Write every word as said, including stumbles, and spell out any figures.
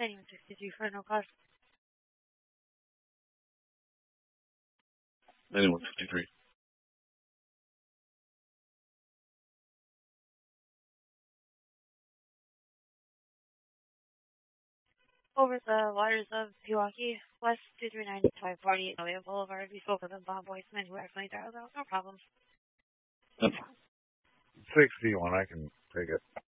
ninety-one sixty-three for no cost. ninety-one sixty-three. Over the waters of Pewaukee, West two three nine five forty-eight Noya Boulevard. We spoke with a Bob Weissman who accidentally dialed out. No problem. No problem. sixty-one, I can take it.